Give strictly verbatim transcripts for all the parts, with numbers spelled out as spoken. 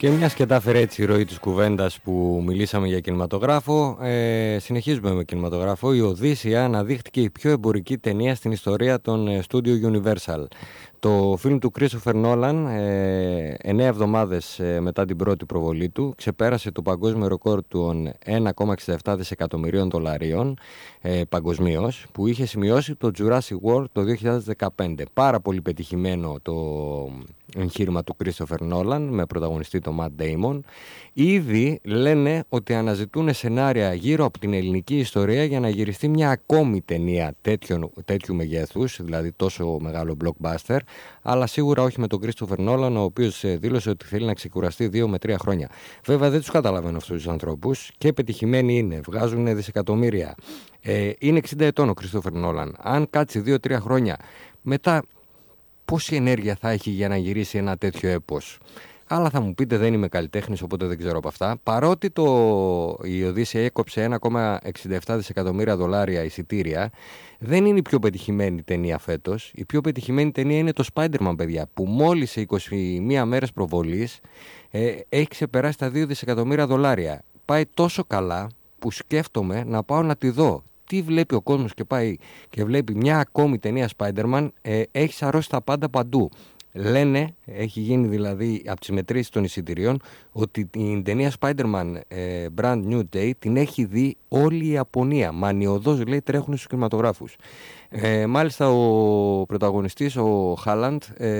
Και μιας και τα έφερε έτσι η ροή της κουβέντας που μιλήσαμε για κινηματογράφο, ε, συνεχίζουμε με κινηματογράφο. Η Οδύσσεια αναδείχτηκε η πιο εμπορική ταινία στην ιστορία των Studio Universal. Το φιλμ του Christopher Nolan, ε, εννέα εβδομάδες ε, μετά την πρώτη προβολή του, ξεπέρασε το παγκόσμιο ρεκόρ των ένα κόμμα εξήντα επτά δισεκατομμυρίων δολαρίων ε, παγκοσμίως, που είχε σημειώσει το Jurassic World το δύο χιλιάδες δεκαπέντε. Πάρα πολύ πετυχημένο το εγχείρημα του Christopher Nolan με πρωταγωνιστή τον Matt Damon. Ήδη λένε ότι αναζητούν σενάρια γύρω από την ελληνική ιστορία για να γυριστεί μια ακόμη ταινία τέτοιου, τέτοιου μεγέθους, δηλαδή τόσο μεγάλο blockbuster, αλλά σίγουρα όχι με τον Christopher Nolan, ο οποίος δήλωσε ότι θέλει να ξεκουραστεί δύο με τρία χρόνια. Βέβαια δεν τους καταλαβαίνω αυτούς τους ανθρώπους, και πετυχημένοι είναι, βγάζουν δισεκατομμύρια. Ε, είναι εξήντα ετών ο Christopher Nolan. Αν κάτσει δύο τρία χρόνια μετά, πόση ενέργεια θα έχει για να γυρίσει ένα τέτοιο έπος? Αλλά θα μου πείτε, δεν είμαι καλλιτέχνης, οπότε δεν ξέρω από αυτά. Παρότι το, η Οδύσσεια έκοψε ένα κόμμα εξήντα επτά δισεκατομμύρια δολάρια εισιτήρια, δεν είναι η πιο πετυχημένη ταινία φέτος. Η πιο πετυχημένη ταινία είναι το Spider-Man, παιδιά, που μόλις σε είκοσι μία μέρες προβολής ε, έχει ξεπεράσει τα δύο δισεκατομμύρια δολάρια. Πάει τόσο καλά που σκέφτομαι να πάω να τη δω. Τι βλέπει ο κόσμος και πάει και βλέπει μια ακόμη ταινία Spider-Man, ε, έχει σαρώσει τα πάντα παντού. Λένε, έχει γίνει δηλαδή από τις μετρήσεις των εισιτηρίων, ότι την ταινία Spider-Man ε, Brand New Day την έχει δει όλη η Ιαπωνία. Μανιωδώς, λέει, τρέχουν στους κινηματογράφους. Ε, μάλιστα ο πρωταγωνιστής, ο Χάλαντ,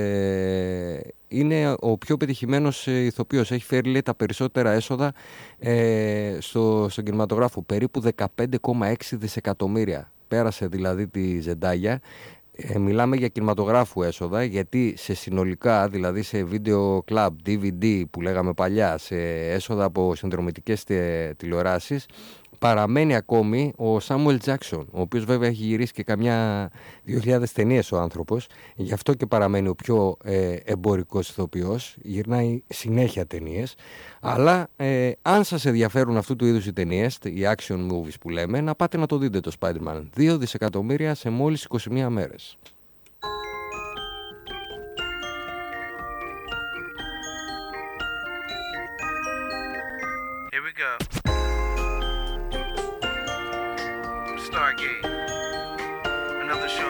ε, είναι ο πιο πετυχημένος ηθοποιός. Έχει φέρει, λέει, τα περισσότερα έσοδα ε, στο, στον κινηματογράφο. Περίπου δεκαπέντε κόμμα έξι δισεκατομμύρια. Πέρασε δηλαδή τη Ζεντάγια. Ε, μιλάμε για κινηματογράφου έσοδα, γιατί σε συνολικά, δηλαδή σε βίντεο κλαμπ, ντι βι ντι που λέγαμε παλιά, σε έσοδα από συνδρομητικές τηλεοράσεις, παραμένει ακόμη ο Σάμουελ Τζάκσον, ο οποίος βέβαια έχει γυρίσει και καμιά δύο χιλιάδες ταινίες ο άνθρωπος, γι' αυτό και παραμένει ο πιο ε, εμπορικός ηθοποιός, γυρνάει συνέχεια ταινίες. Αλλά ε, αν σας ενδιαφέρουν αυτού του είδους οι ταινίες, οι action movies που λέμε, να πάτε να το δείτε το Spider-Man. δύο δισεκατομμύρια σε μόλις είκοσι μία μέρες. Here we go. Stargate.